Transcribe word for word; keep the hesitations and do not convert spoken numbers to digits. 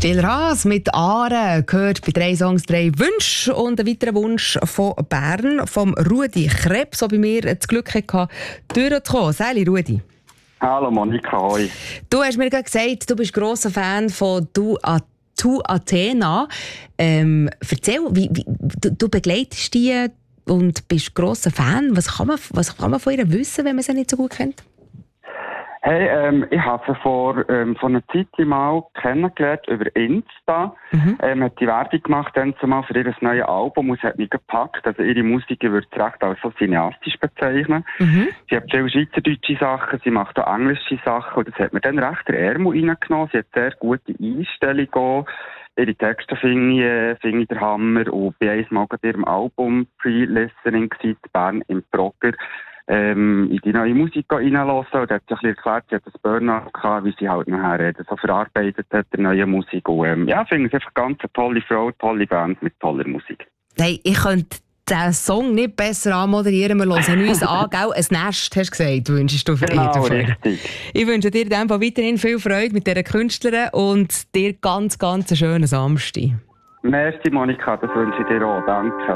Stiller Haas mit Aare gehört bei drei Songs drei Wünsche und ein weiterer Wunsch von Bern, vom Rudi Krebs, der bei mir das Glück hatte, durchzukommen. Sali, Rudi. Hallo Monika, hoi. Du hast mir gerade gesagt, du bist grosser Fan von Du, A- tu Athena. Ähm, erzähl, wie, wie, du, du begleitest die und bist grosser Fan. Was kann, man, was kann man von ihr wissen, wenn man sie nicht so gut kennt? Hey, ähm, ich habe sie vor, ähm, vor einer Zeit mal kennengelernt über Insta. Mhm. Ähm, hat die Werbung gemacht dann zumal für ihr neues Album und es hat mich gepackt. Also ihre Musik würde ich recht als so cineastisch bezeichnen. Mhm. Sie hat viele schweizerdeutsche Sachen, sie macht auch englische Sachen und das hat mir dann recht der Ärmel reingenommen. Sie hat sehr gute Einstellungen. Ihre Texte finde ich, äh, finde ich der Hammer und bei einem Mal gerade ihrem Album Pre-Listening gewesen, Bern im Progger. Ähm, in die neue Musik reinhören und hat sich ein bisschen erklärt, sie hat das Burnout gehabt, wie sie halt nachher so verarbeitet hat, der neue Musik. Und ähm, ja, ich finde es einfach ganz eine tolle Frau, tolle Band mit toller Musik. Hey, ich könnte den Song nicht besser anmoderieren. Wir hören uns an, gell? Ein Nest, hast du gesagt, wünschst du für genau, richtig. Ich wünsche dir in dem Fall weiterhin viel Freude mit dieser Künstlerin und dir ganz, ganz einen schönen Samstag. Merci Monika, das wünsche ich dir auch. Danke.